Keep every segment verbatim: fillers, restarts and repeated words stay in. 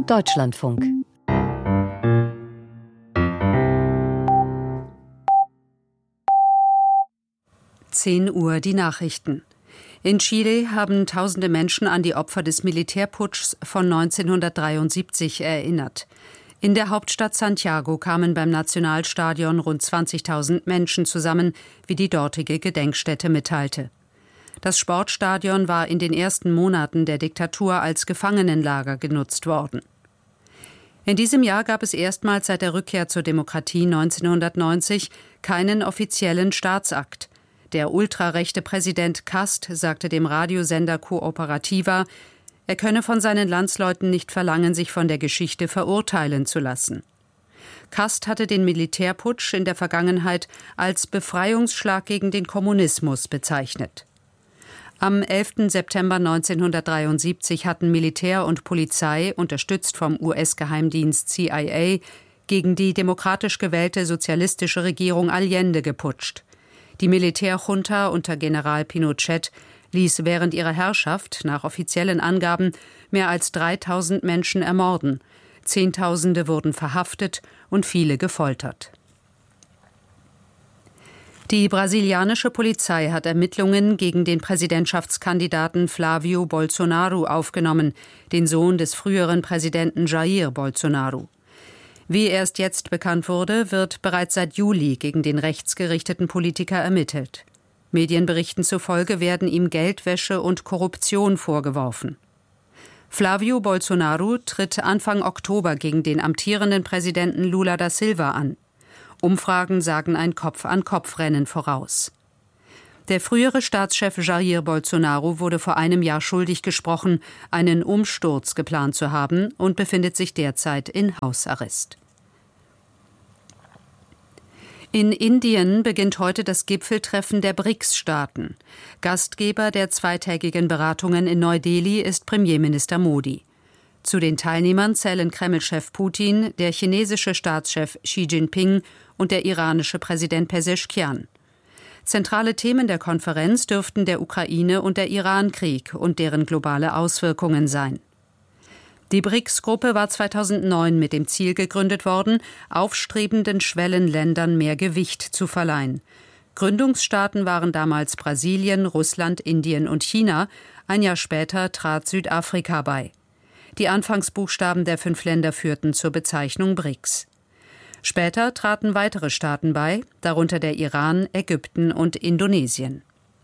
Deutschlandfunk. zehn Uhr die Nachrichten. In Chile haben tausende Menschen an die Opfer des Militärputschs von neunzehnhundertdreiundsiebzig erinnert. In der Hauptstadt Santiago kamen beim Nationalstadion rund zwanzigtausend Menschen zusammen, wie die dortige Gedenkstätte mitteilte. Das Sportstadion war in den ersten Monaten der Diktatur als Gefangenenlager genutzt worden. In diesem Jahr gab es erstmals seit der Rückkehr zur Demokratie neunzehnhundertneunzig keinen offiziellen Staatsakt. Der ultrarechte Präsident Kast sagte dem Radiosender Cooperativa, er könne von seinen Landsleuten nicht verlangen, sich von der Geschichte verurteilen zu lassen. Kast hatte den Militärputsch in der Vergangenheit als Befreiungsschlag gegen den Kommunismus bezeichnet. Am elften September neunzehnhundertdreiundsiebzig hatten Militär und Polizei, unterstützt vom U S-Geheimdienst C I A, gegen die demokratisch gewählte sozialistische Regierung Allende geputscht. Die Militärjunta unter General Pinochet ließ während ihrer Herrschaft, nach offiziellen Angaben, mehr als dreitausend Menschen ermorden. Zehntausende wurden verhaftet und viele gefoltert. Die brasilianische Polizei hat Ermittlungen gegen den Präsidentschaftskandidaten Flávio Bolsonaro aufgenommen, den Sohn des früheren Präsidenten Jair Bolsonaro. Wie erst jetzt bekannt wurde, wird bereits seit Juli gegen den rechtsgerichteten Politiker ermittelt. Medienberichten zufolge werden ihm Geldwäsche und Korruption vorgeworfen. Flávio Bolsonaro tritt Anfang Oktober gegen den amtierenden Präsidenten Lula da Silva an. Umfragen sagen ein Kopf-an-Kopf-Rennen voraus. Der frühere Staatschef Jair Bolsonaro wurde vor einem Jahr schuldig gesprochen, einen Umsturz geplant zu haben und befindet sich derzeit in Hausarrest. In Indien beginnt heute das Gipfeltreffen der B R I C S-Staaten. Gastgeber der zweitägigen Beratungen in Neu-Delhi ist Premierminister Modi. Zu den Teilnehmern zählen Kreml-Chef Putin, der chinesische Staatschef Xi Jinping und der iranische Präsident Peseschkian. Zentrale Themen der Konferenz dürften der Ukraine- und der Iran-Krieg und deren globale Auswirkungen sein. Die B R I C S-Gruppe war zweitausendneun mit dem Ziel gegründet worden, aufstrebenden Schwellenländern mehr Gewicht zu verleihen. Gründungsstaaten waren damals Brasilien, Russland, Indien und China. Ein Jahr später trat Südafrika bei. Die Anfangsbuchstaben der fünf Länder führten zur Bezeichnung B R I C S. Später traten weitere Staaten bei, darunter der Iran, Ägypten und Indonesien.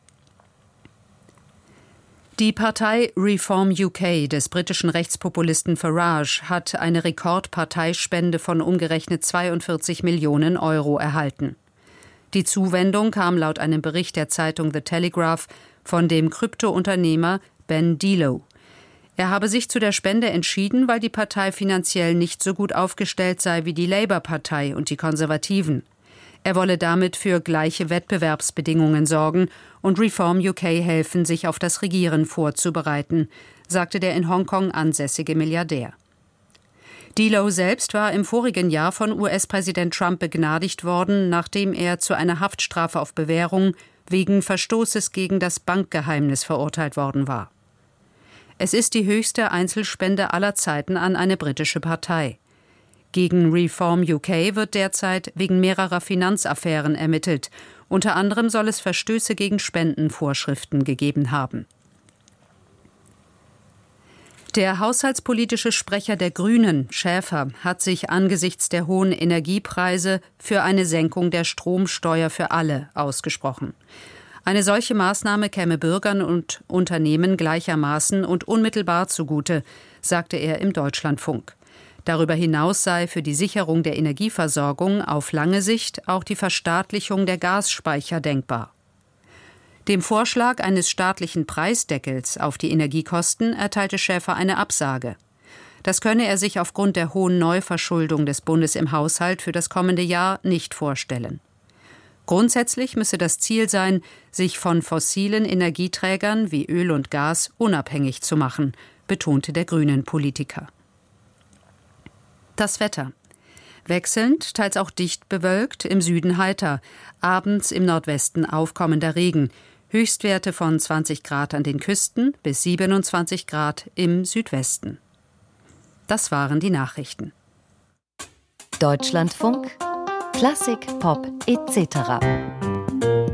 Die Partei Reform U K des britischen Rechtspopulisten Farage hat eine Rekordparteispende von umgerechnet zweiundvierzig Millionen Euro erhalten. Die Zuwendung kam laut einem Bericht der Zeitung The Telegraph von dem Kryptounternehmer Ben Dilo. Er habe sich zu der Spende entschieden, weil die Partei finanziell nicht so gut aufgestellt sei wie die Labour-Partei und die Konservativen. Er wolle damit für gleiche Wettbewerbsbedingungen sorgen und Reform U K helfen, sich auf das Regieren vorzubereiten, sagte der in Hongkong ansässige Milliardär. Dilo selbst war im vorigen Jahr von U S-Präsident Trump begnadigt worden, nachdem er zu einer Haftstrafe auf Bewährung wegen Verstoßes gegen das Bankgeheimnis verurteilt worden war. Es ist die höchste Einzelspende aller Zeiten an eine britische Partei. Gegen Reform U K wird derzeit wegen mehrerer Finanzaffären ermittelt. Unter anderem soll es Verstöße gegen Spendenvorschriften gegeben haben. Der haushaltspolitische Sprecher der Grünen, Schäfer, hat sich angesichts der hohen Energiepreise für eine Senkung der Stromsteuer für alle ausgesprochen. Eine solche Maßnahme käme Bürgern und Unternehmen gleichermaßen und unmittelbar zugute, sagte er im Deutschlandfunk. Darüber hinaus sei für die Sicherung der Energieversorgung auf lange Sicht auch die Verstaatlichung der Gasspeicher denkbar. Dem Vorschlag eines staatlichen Preisdeckels auf die Energiekosten erteilte Schäfer eine Absage. Das könne er sich aufgrund der hohen Neuverschuldung des Bundes im Haushalt für das kommende Jahr nicht vorstellen. Grundsätzlich müsse das Ziel sein, sich von fossilen Energieträgern wie Öl und Gas unabhängig zu machen, betonte der Grünen-Politiker. Das Wetter. Wechselnd, teils auch dicht bewölkt, im Süden heiter, abends im Nordwesten aufkommender Regen, Höchstwerte von zwanzig Grad an den Küsten bis siebenundzwanzig Grad im Südwesten. Das waren die Nachrichten. Deutschlandfunk, Klassik, Pop et cetera.